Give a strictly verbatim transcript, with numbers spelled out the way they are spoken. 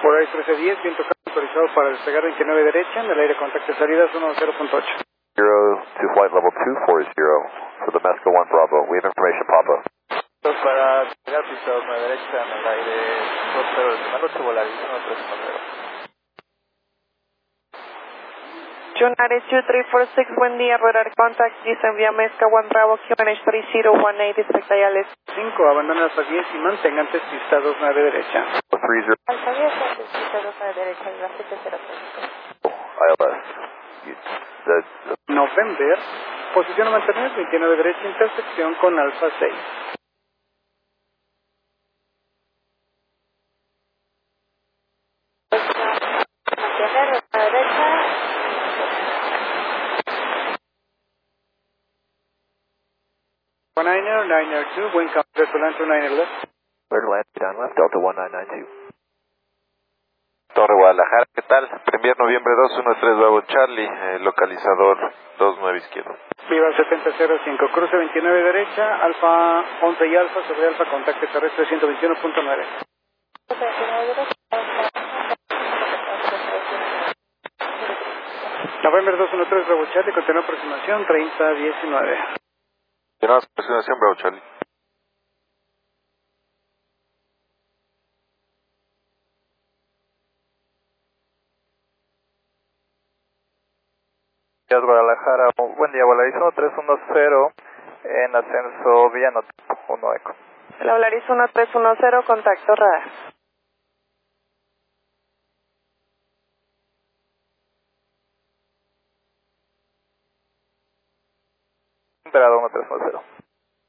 Polaris trece diez, viento calmo autorizado para despegar veintinueve derecha, en el aire contacto de salidas uno cero punto ocho. Zero to flight level two four zero for the Mesco one Bravo. We have information, Papa. Para despegar pista dos nueve derecha, en el aire dos cero decimal ocho, Polaris uno tres uno cero. United two three four six, buen día, radar contact, descend via Mesca one Bravo, Q N H three zero one eight, expect I L S. cinco, abandonen Alfa diez y mantengan pista dos nueve derecha. three zero. Alfa diez, pista dos nueve derecha, la siete cero cero. I L S. The, the... November, posición a mantener, veintinueve derecha, intersección con Alfa seis. Mantener a la derecha. Niner, Niner two, buen campo, Delta Niner left. Third land, down left, Delta one nine nine two. Torre Guadalajara, ¿qué tal? Premier noviembre dos uno tres Bravo Charlie, eh, localizador dos nueve izquierdo. Viva setenta cero cinco, cruce veintinueve derecha, Alfa once y Alfa sobre Alfa, contacto terrestre ciento veintiuno punto nueve. November dos uno tres Bravo Charlie, continúa aproximación treinta diecinueve. Continuamos aproximación Bravo Charlie. Guadalajara, buen día, Volaris uno tres uno cero, en ascenso Villano uno Eco. La Volaris uno tres uno cero, contacto radar. Emperador uno tres